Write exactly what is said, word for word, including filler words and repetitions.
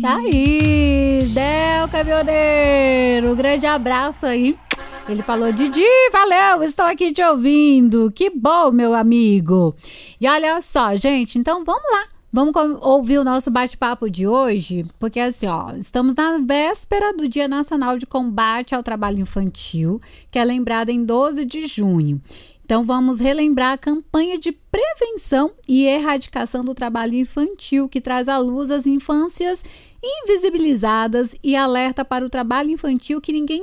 Aí, Del Caminhoneiro, grande abraço aí. Ele falou, Didi, valeu, estou aqui te ouvindo. Que bom, meu amigo. E olha só, gente, então vamos lá. Vamos ouvir o nosso bate-papo de hoje, porque assim, ó, estamos na véspera do Dia Nacional de Combate ao Trabalho Infantil, que é lembrado em doze de junho. Então, vamos relembrar a campanha de prevenção e erradicação do trabalho infantil, que traz à luz as infâncias invisibilizadas e alerta para o trabalho infantil que ninguém